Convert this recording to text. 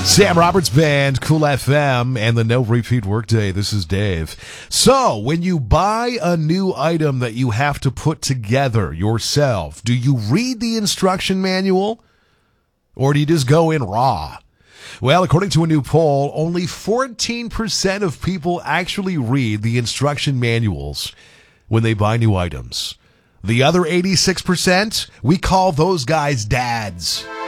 Sam Roberts Band, Cool FM, and the No Repeat Workday. This is Dave. So, when you buy a new item that you have to put together yourself, do you read the instruction manual? Or do you just go in raw? Well, according to a new poll, only 14% of people actually read the instruction manuals when they buy new items. The other 86%, we call those guys dads.